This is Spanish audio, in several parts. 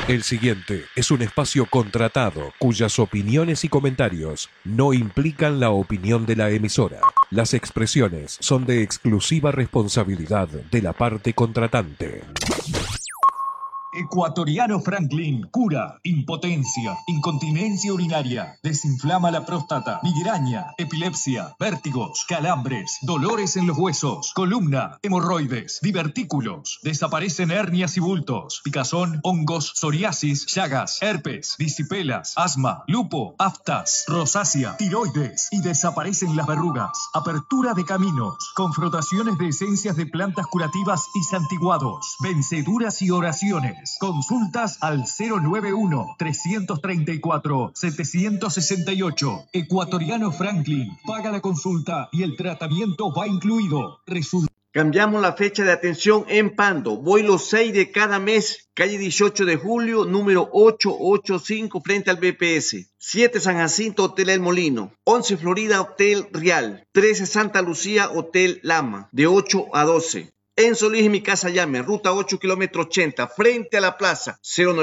El siguiente es un espacio contratado cuyas opiniones y comentarios no implican la opinión de la emisora. Las expresiones son de exclusiva responsabilidad de la parte contratante. Ecuatoriano Franklin cura impotencia, incontinencia urinaria, desinflama la próstata, migraña, epilepsia, vértigos, calambres, dolores en los huesos, columna, hemorroides, divertículos, desaparecen hernias y bultos, picazón, hongos, psoriasis, llagas, herpes, disipelas, asma, lupo, aftas, rosácea, tiroides y desaparecen las verrugas, apertura de caminos, confrontaciones de esencias de plantas curativas y santiguados, venceduras y oraciones. Consultas al 091-334-768. Ecuatoriano Franklin. Paga la consulta y el tratamiento va incluido. Cambiamos la fecha de atención en Pando. Voy los 6 de cada mes. Calle 18 de julio, número 885, frente al BPS. 7 San Jacinto, Hotel El Molino. 11 Florida, Hotel Real. 13 Santa Lucía, Hotel Lama. De 8 a 12. En Solís y Mi Casa Llame, ruta 8, kilómetro 80, frente a la plaza,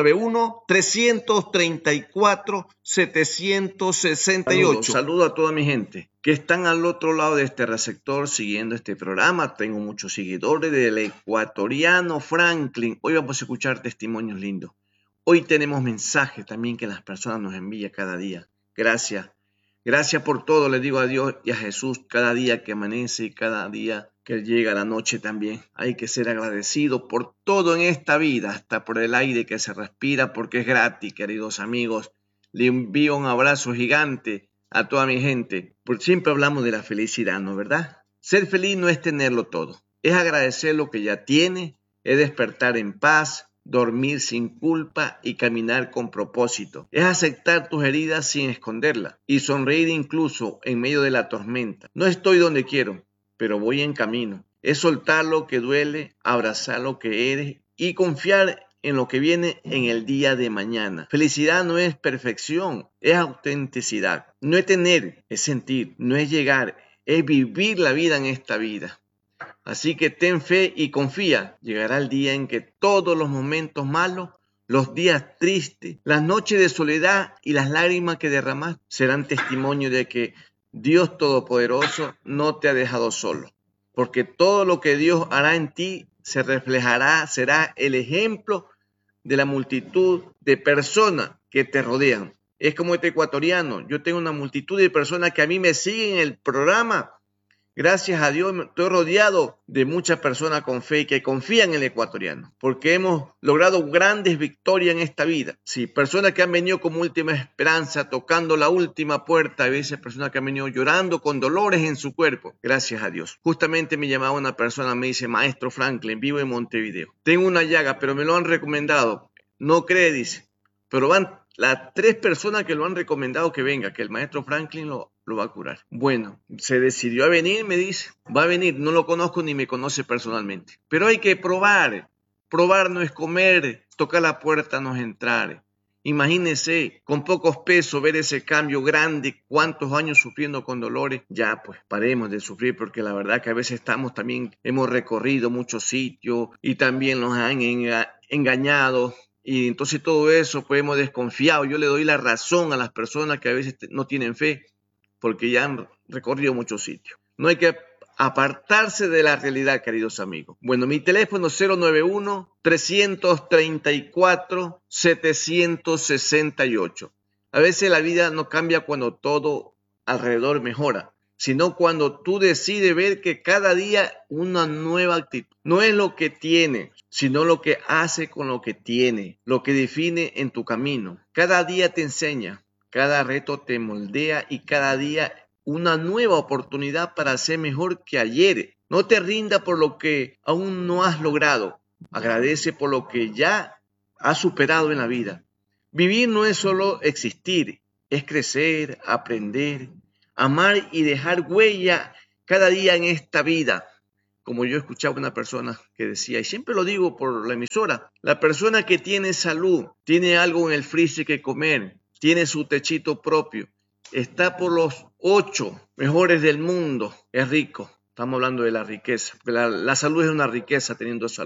091-334-768. Saludo a toda mi gente que están al otro lado de este receptor siguiendo este programa. Tengo muchos seguidores del Ecuatoriano Franklin. Hoy vamos a escuchar testimonios lindos. Hoy tenemos mensajes también que las personas nos envían cada día. Gracias. Gracias por todo, le digo a Dios y a Jesús cada día que amanece y cada día que llega la noche también. Hay que ser agradecido por todo en esta vida, hasta por el aire que se respira, porque es gratis, queridos amigos. Le envío un abrazo gigante a toda mi gente. Porque siempre hablamos de la felicidad, ¿no verdad? Ser feliz no es tenerlo todo. Es agradecer lo que ya tiene, es despertar en paz, dormir sin culpa y caminar con propósito. Es aceptar tus heridas sin esconderlas y sonreír incluso en medio de la tormenta. No estoy donde quiero, pero voy en camino. Es soltar lo que duele, abrazar lo que eres y confiar en lo que viene en el día de mañana. Felicidad no es perfección, es autenticidad. No es tener, es sentir. No es llegar, es vivir la vida en esta vida. Así que ten fe y confía. Llegará el día en que todos los momentos malos, los días tristes, las noches de soledad y las lágrimas que derramas serán testimonio de que Dios Todopoderoso no te ha dejado solo. Porque todo lo que Dios hará en ti se reflejará, será el ejemplo de la multitud de personas que te rodean. Es como este ecuatoriano. Yo tengo una multitud de personas que a mí me siguen en el programa. Gracias a Dios estoy rodeado de muchas personas con fe y que confían en el ecuatoriano, porque hemos logrado grandes victorias en esta vida. Sí, personas que han venido como última esperanza, tocando la última puerta, a veces personas que han venido llorando con dolores en su cuerpo. Gracias a Dios. Justamente me llamaba una persona, me dice, Maestro Franklin, vivo en Montevideo. Tengo una llaga, pero me lo han recomendado. No cree, dice, pero van las 3 personas que lo han recomendado que venga, que el Maestro Franklin lo va a curar. Bueno, se decidió a venir, me dice, va a venir, no lo conozco ni me conoce personalmente, pero hay que probar. Probar no es comer, tocar la puerta no es entrar. Imagínese, con pocos pesos, ver ese cambio grande, cuántos años sufriendo con dolores. Ya, pues, paremos de sufrir, porque la verdad que a veces hemos recorrido muchos sitios y también nos han engañado. Y entonces todo eso, pues hemos desconfiado. Yo le doy la razón a las personas que a veces no tienen fe, porque ya han recorrido muchos sitios. No hay que apartarse de la realidad, queridos amigos. Bueno, mi teléfono es 091-334-768. A veces la vida no cambia cuando todo alrededor mejora, sino cuando tú decides ver que cada día una nueva actitud. No es lo que tiene, sino lo que hace con lo que tiene, lo que define en tu camino. Cada día te enseña, cada reto te moldea y cada día una nueva oportunidad para ser mejor que ayer. No te rindas por lo que aún no has logrado. Agradece por lo que ya has superado en la vida. Vivir no es solo existir, es crecer, aprender, amar y dejar huella cada día en esta vida. Como yo escuchaba una persona que decía, y siempre lo digo por la emisora, la persona que tiene salud, tiene algo en el freezer que comer, tiene su techito propio, está por los 8 mejores del mundo, es rico. Estamos hablando de la riqueza. La salud es una riqueza teniendo salud.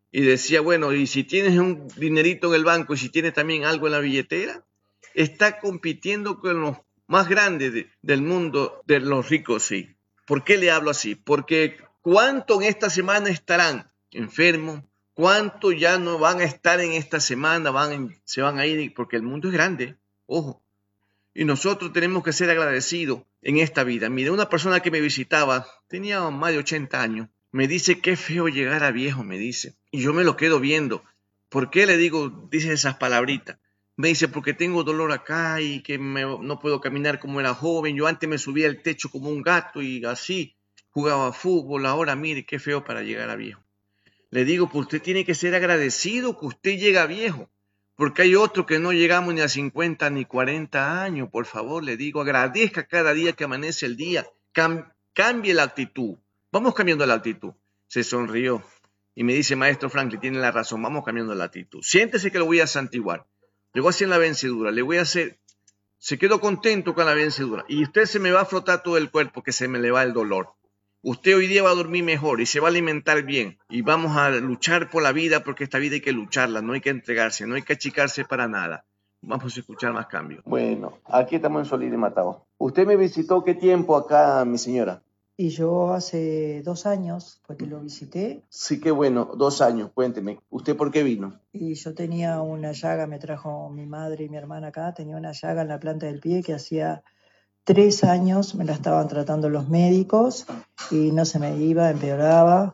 y decía, bueno, y si tienes un dinerito en el banco y si tienes también algo en la billetera, está compitiendo con los más grandes del mundo de los ricos, sí. ¿Por qué le hablo así? Porque ¿cuánto en esta semana estarán enfermos? ¿Cuánto ya no van a estar en esta semana? Se van a ir porque el mundo es grande, ojo. Y nosotros tenemos que ser agradecidos en esta vida. Mire, una persona que me visitaba, tenía más de 80 años, me dice, qué feo llegar a viejo, me dice. Y yo me lo quedo viendo. ¿Por qué le digo, dice esas palabritas? Me dice, porque tengo dolor acá y que no puedo caminar como era joven. Yo antes me subía al techo como un gato y así jugaba fútbol. Ahora mire, qué feo para llegar a viejo. Le digo, pues usted tiene que ser agradecido que usted llega viejo, porque hay otros que no llegamos ni a 50 ni 40 años. Por favor, le digo, agradezca cada día que amanece el día, cambie la actitud. Vamos cambiando la actitud. Se sonrió y me dice, maestro Franklin, tiene la razón, vamos cambiando la actitud. Siéntese que lo voy a santiguar. Le voy a hacer la vencedura, le voy a hacer... Se quedó contento con la vencedura y usted se me va a frotar todo el cuerpo, que se me le va el dolor. Usted hoy día va a dormir mejor y se va a alimentar bien y vamos a luchar por la vida, porque esta vida hay que lucharla, no hay que entregarse, no hay que achicarse para nada. Vamos a escuchar más cambios. Bueno, aquí estamos en Solís de Matao. ¿Usted me visitó qué tiempo acá, mi señora? Y yo hace 2 años fue que lo visité. Sí, qué bueno, 2 años, cuénteme. ¿Usted por qué vino? Y yo tenía una llaga, me trajo mi madre y mi hermana acá, tenía una llaga en la planta del pie que hacía 3 años me la estaban tratando los médicos y no se me iba, empeoraba.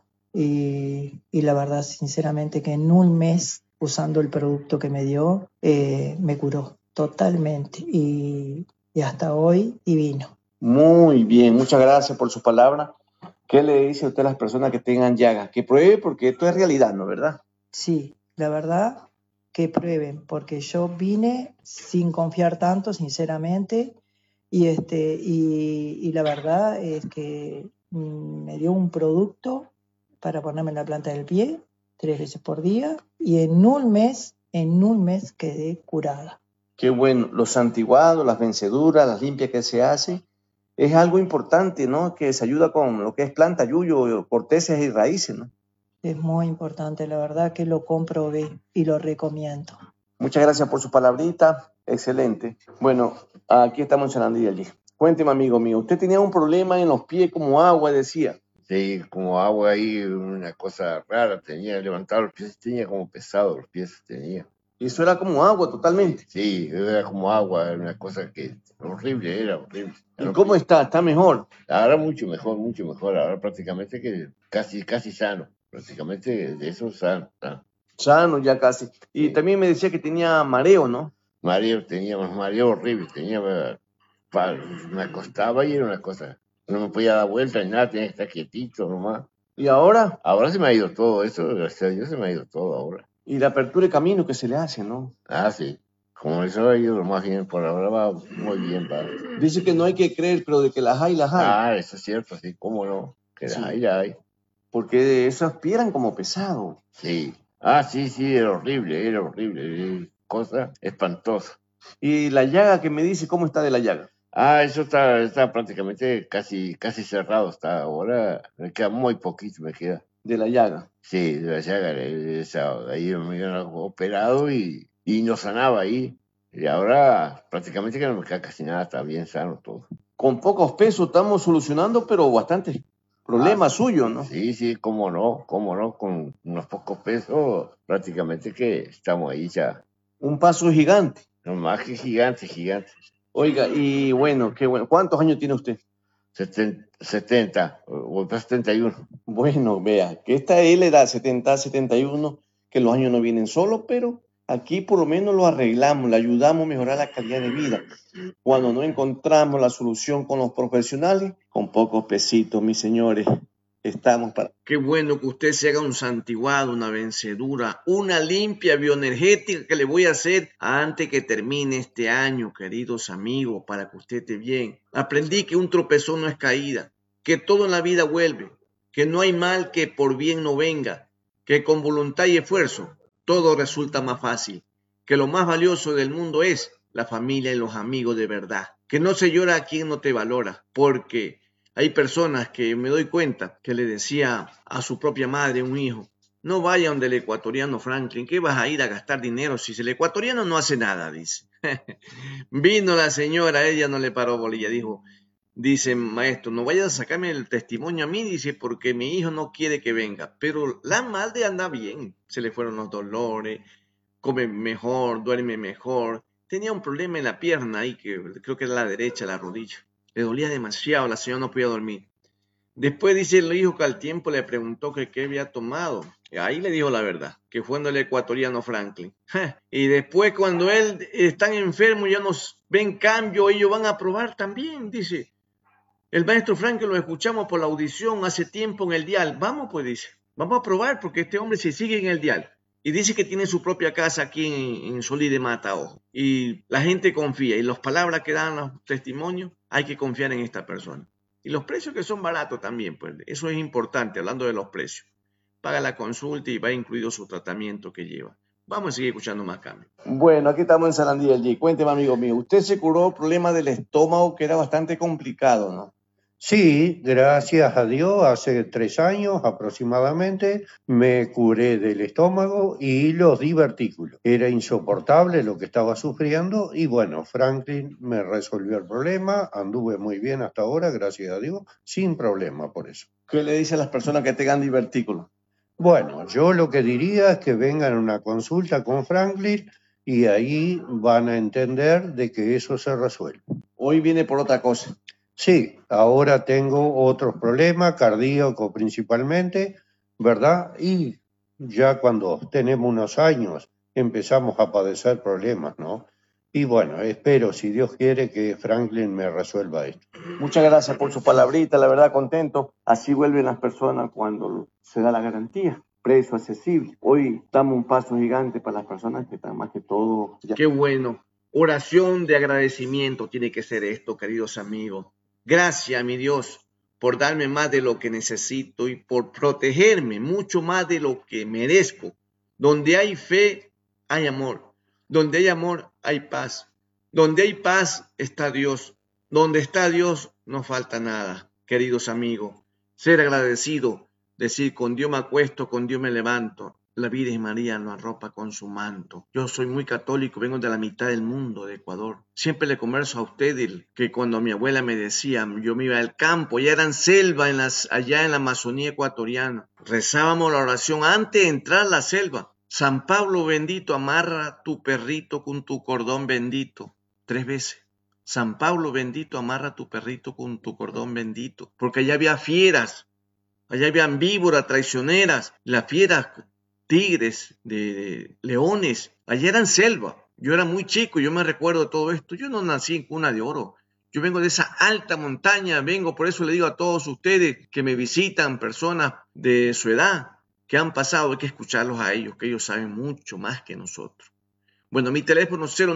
Y la verdad, sinceramente, que en un mes, usando el producto que me dio, me curó totalmente. Y hasta hoy divino. Muy bien, muchas gracias por su palabra. ¿Qué le dice a usted a las personas que tengan llagas? Que pruebe, porque esto es realidad, ¿no? ¿Verdad? Sí, la verdad que prueben, porque yo vine sin confiar tanto, sinceramente, y la verdad es que me dio un producto para ponerme en la planta del pie 3 veces por día y en un mes quedé curada. Qué bueno, los santiguados, las venceduras, las limpias que se hacen, es algo importante, ¿no? Que se ayuda con lo que es planta, yuyo, cortezas y raíces, ¿no? Es muy importante, la verdad que lo comprobé y lo recomiendo. Muchas gracias por su palabrita, excelente. Bueno, aquí estamos en Sarandí allí. Cuénteme, amigo mío, usted tenía un problema en los pies como agua, decía. Sí, como agua ahí, una cosa rara, tenía levantado los pies, tenía como pesado los pies, tenía. Y eso era como agua totalmente. Sí, era como agua, era una cosa que horrible, era horrible. ¿Y cómo está? ¿Está mejor? Ahora mucho mejor, ahora prácticamente que casi sano, prácticamente de eso sano. Sano ya casi. Y también me decía que tenía mareo, ¿no? Teníamos mareo horrible, me acostaba y era una cosa, no me podía dar vuelta ni nada, tenía que estar quietito nomás. ¿Y ahora? Ahora se me ha ido todo eso, gracias a Dios se me ha ido todo ahora. Y la apertura de camino que se le hace, ¿no? Ah, sí. Como eso ha ido más bien, por ahora va muy bien, padre. Dice que no hay que creer, pero de que las hay, las hay. Ah, eso es cierto, sí, cómo no, que Sí. las hay. Porque esas piedran como pesado. Sí. Sí, era horrible, cosa espantosa. Y la llaga que me dice, ¿cómo está de la llaga? Eso está prácticamente casi cerrado, está ahora, me queda muy poquito, me queda. De la llaga. Sí, de la llaga, ahí me habían operado y no sanaba ahí. Y ahora prácticamente que no me queda casi nada, está bien sano todo. Con pocos pesos estamos solucionando, pero bastantes problemas suyos, ¿no? Sí, cómo no, con unos pocos pesos prácticamente que estamos ahí ya. Un paso gigante. No más que gigante. Oiga, y bueno, qué bueno. ¿Cuántos años tiene usted? 70, o 71. Bueno, vea, que esta es la edad, 70, 71, que los años no vienen solos, pero aquí por lo menos lo arreglamos, le ayudamos a mejorar la calidad de vida. Cuando no encontramos la solución con los profesionales, con pocos pesitos, mis señores, estamos para... Qué bueno que usted se haga un santiguado, una vencedura, una limpia bioenergética que le voy a hacer antes que termine este año, queridos amigos, para que usted esté bien. Aprendí que un tropezón no es caída, que todo en la vida vuelve, que no hay mal que por bien no venga, que con voluntad y esfuerzo todo resulta más fácil, que lo más valioso del mundo es la familia y los amigos de verdad, que no se llora a quien no te valora, porque hay personas que me doy cuenta que le decía a su propia madre, un hijo, No vaya donde el ecuatoriano Franklin, ¿qué vas a ir a gastar dinero si el ecuatoriano no hace nada? Dice. Vino la señora, ella no le paró bolilla, dice, maestro, no vayas a sacarme el testimonio a mí, dice, porque mi hijo no quiere que venga. Pero la madre anda bien, se le fueron los dolores, come mejor, duerme mejor. Tenía un problema en la pierna ahí, que creo que era la derecha, la rodilla. Le dolía demasiado, la señora no podía dormir. Después dice el hijo que al tiempo le preguntó que qué había tomado. Ahí le dijo la verdad, que fue en el ecuatoriano Franklin. Y después cuando él está enfermo ya nos ven cambio, ellos van a probar también, dice. El maestro Franklin lo escuchamos por la audición hace tiempo en el dial. Vamos pues, dice, vamos a probar porque este hombre se sigue en el dial. Y dice que tiene su propia casa aquí en Solí de Mata, ojo. Y la gente confía. Y las palabras que dan los testimonios, hay que confiar en esta persona. Y los precios que son baratos también, pues eso es importante, hablando de los precios. Paga la consulta y va incluido su tratamiento que lleva. Vamos a seguir escuchando más cambios. Bueno, aquí estamos en Sarandí del G. Cuénteme, amigo mío, usted se curó el problema del estómago que era bastante complicado, ¿no? Sí, gracias a Dios, hace 3 años aproximadamente me curé del estómago y los divertículos. Era insoportable lo que estaba sufriendo y bueno, Franklin me resolvió el problema, anduve muy bien hasta ahora, gracias a Dios, sin problema por eso. ¿Qué le dice a las personas que tengan divertículos? Bueno, yo lo que diría es que vengan a una consulta con Franklin y ahí van a entender de que eso se resuelve. Hoy viene por otra cosa. Sí, ahora tengo otros problemas, cardíacos principalmente, ¿verdad? Y ya cuando tenemos unos años empezamos a padecer problemas, ¿no? Y bueno, espero, si Dios quiere, que Franklin me resuelva esto. Muchas gracias por su palabrita, la verdad contento. Así vuelven las personas cuando se da la garantía. Precio accesible. Hoy damos un paso gigante para las personas que están más que todo. Qué bueno. Oración de agradecimiento tiene que ser esto, queridos amigos. Gracias, mi Dios, por darme más de lo que necesito y por protegerme mucho más de lo que merezco. Donde hay fe, hay amor. Donde hay amor, hay paz. Donde hay paz, está Dios. Donde está Dios, no falta nada. Queridos amigos, ser agradecido, decir, con Dios me acuesto, con Dios me levanto. La Virgen María lo arropa con su manto. Yo soy muy católico, vengo de la mitad del mundo, de Ecuador. Siempre le converso a usted que cuando mi abuela me decía, yo me iba al campo, ya eran selva allá en la Amazonía ecuatoriana. Rezábamos la oración antes de entrar a la selva. San Pablo bendito, amarra tu perrito con tu cordón bendito. 3 veces. San Pablo bendito, amarra tu perrito con tu cordón bendito. Porque allá había fieras, allá habían víboras traicioneras, las fieras, tigres, de leones, allá eran selva. Yo era muy chico, yo me recuerdo de todo esto. Yo no nací en cuna de oro. Yo vengo de esa alta montaña, por eso le digo a todos ustedes que me visitan, personas de su edad, que han pasado, hay que escucharlos a ellos, que ellos saben mucho más que nosotros. Bueno, mi teléfono es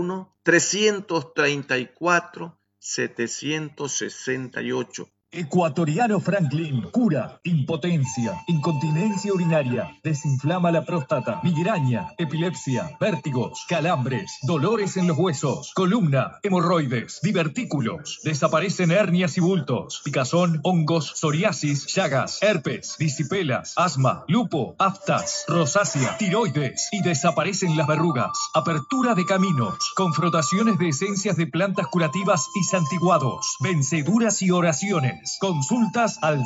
091-334-768. Ecuatoriano Franklin cura impotencia, incontinencia urinaria, desinflama la próstata, migraña, epilepsia, vértigos, calambres, dolores en los huesos, columna, hemorroides, divertículos, desaparecen hernias y bultos, picazón, hongos, psoriasis, llagas, herpes, disipelas, asma, lupo, aftas, rosácea, tiroides y desaparecen las verrugas, apertura de caminos, confrontaciones de esencias de plantas curativas y santiguados, venceduras y oraciones. Consultas al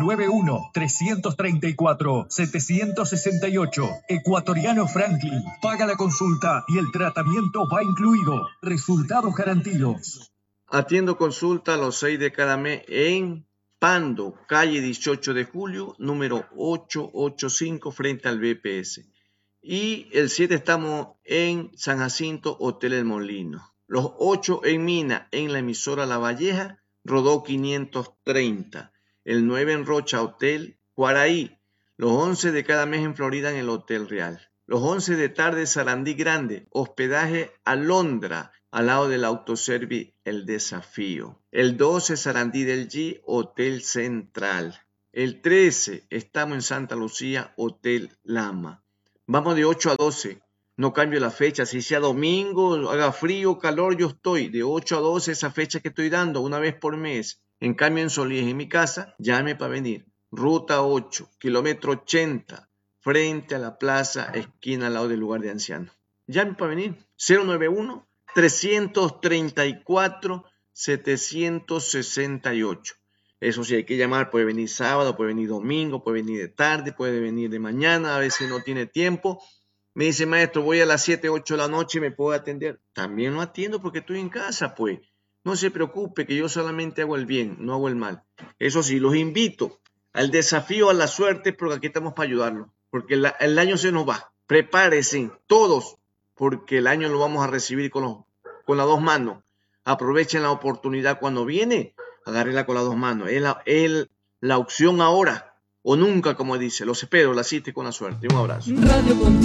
091-334-768. Ecuatoriano Franklin. Paga la consulta y el tratamiento va incluido. Resultados garantidos. Atiendo consulta los 6 de cada mes en Pando, calle 18 de julio, número 885, frente al BPS. Y el 7 estamos en San Jacinto, Hotel El Molino. Los 8 en Mina, en la emisora La Valleja, Rodó 530. El 9 en Rocha, Hotel Guaraí. Los 11 de cada mes en Florida, en el Hotel Real. Los 11 de tarde, Sarandí Grande, hospedaje Alondra, al lado del Autoservi El Desafío. El 12, Sarandí del G, Hotel Central. El 13, estamos en Santa Lucía, Hotel Lama. Vamos de 8 a 12. No cambio la fecha, si sea domingo, haga frío, calor, yo estoy de 8 a 12, esa fecha que estoy dando, una vez por mes. En cambio, en Solís, en mi casa, llame para venir. Ruta 8, kilómetro 80, frente a la plaza, esquina al lado del lugar de ancianos. Llame para venir. 091-334-768. Eso sí, hay que llamar. Puede venir sábado, puede venir domingo, puede venir de tarde, puede venir de mañana. A veces no tiene tiempo. Me dice, maestro, voy a las 7, 8 de la noche, ¿me puedo atender? También lo atiendo porque estoy en casa, pues. No se preocupe que yo solamente hago el bien, no hago el mal. Eso sí, los invito al desafío a la suerte porque aquí estamos para ayudarlos. Porque el año se nos va. Prepárense todos porque el año lo vamos a recibir con las dos manos. Aprovechen la oportunidad cuando viene, agárrela con las dos manos. Es la opción ahora o nunca, como dice. Los espero, la cita con la suerte. Un abrazo.